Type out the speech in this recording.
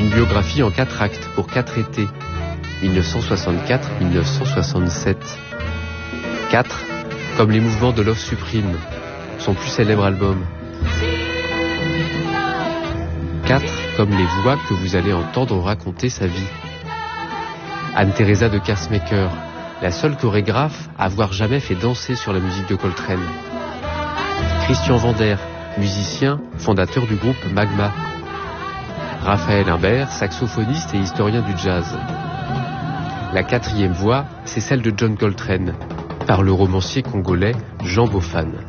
Une biographie en 4 actes pour 4 étés, 1964-1967. 4 comme les mouvements de Love Supreme, son plus célèbre album. 4 comme les voix que vous allez entendre raconter sa vie. Anne-Theresa de Kersmaker, la seule chorégraphe à avoir jamais fait danser sur la musique de Coltrane. Christian Vander, musicien, fondateur du groupe Magma. Raphaël Imbert, saxophoniste et historien du jazz. La 4e voix, c'est celle de John Coltrane, par le romancier congolais Jean Bofan.